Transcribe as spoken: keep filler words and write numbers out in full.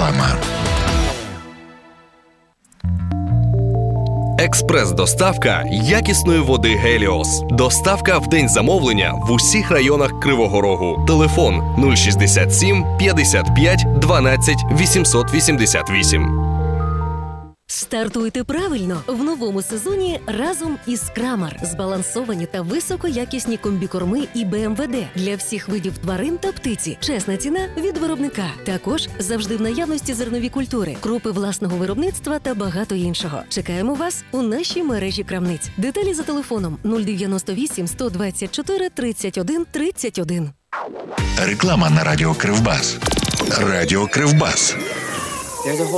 Реклама. Експрес-доставка якісної води Геліос. Доставка в день замовлення в усіх районах Кривого Рогу. Телефон нуль шістдесят сім п'ятдесят п'ять дванадцять вісімсот вісімдесят вісім. Стартуйте правильно в новому сезоні разом із Крамар. Збалансовані та високоякісні комбікорми і Б М В Д для всіх видів тварин та птиці. Чесна ціна від виробника. Також завжди в наявності зернові культури, крупи власного виробництва та багато іншого. Чекаємо вас у нашій мережі крамниць. Деталі за телефоном нуль дев'яносто вісім сто двадцять чотири тридцять один тридцять один. Реклама на радіо Кривбас. Радіо Кривбас.